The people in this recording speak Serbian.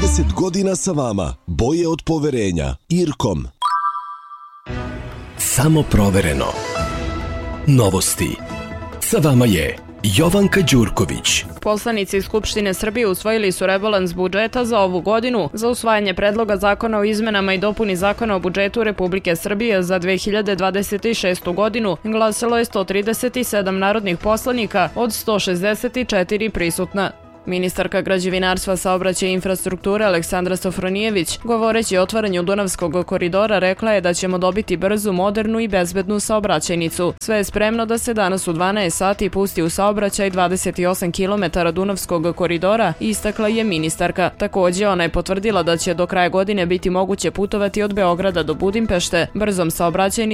30 godina sa vama. Boje od poverenja. IRCOM. Samo provereno. Novosti. Sa vama je Jovanka Đurković. Poslanici Skupštine Srbije usvojili su rebalans budžeta za ovu godinu. Za usvajanje predloga zakona o izmenama i dopuni zakona o budžetu Republike Srbije za 2026. godinu glasalo je 137 narodnih poslanika od 164 prisutna. Ministarka građevinarstva, saobraćaja i infrastrukture Aleksandra Sofronijević, govoreći o otvaranju Dunavskog koridora, rekla je da ćemo dobiti brzu, modernu i bezbednu saobraćajnicu. Sve je spremno da se danas u 12 sati pusti u saobraćaj 28 km Dunavskog koridora, istakla je ministarka. Također, ona je potvrdila da će do kraja godine biti moguće putovati od Beograda do Budimpešte brzom saobraćajnicom